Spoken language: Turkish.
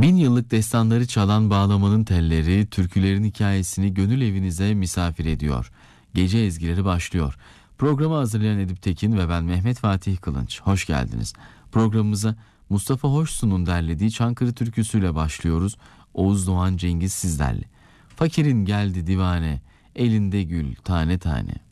Bin yıllık destanları çalan bağlamanın telleri, türkülerin hikayesini gönül evinize misafir ediyor. Gece ezgileri başlıyor. Programı hazırlayan Edip Tekin ve ben Mehmet Fatih Kılınç. Hoş geldiniz. Programımıza Mustafa Hoşsu'nun derlediği Çankırı türküsüyle başlıyoruz. Oğuz Doğan Cengiz sizlerle. Fakirin geldi divane, elinde gül tane tane.